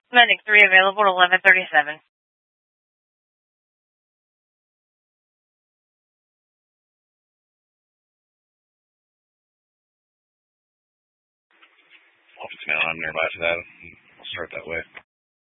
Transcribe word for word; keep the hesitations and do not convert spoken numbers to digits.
Medic three available at eleven thirty-seven. Office man, I'm nearby to that. I'll start that way.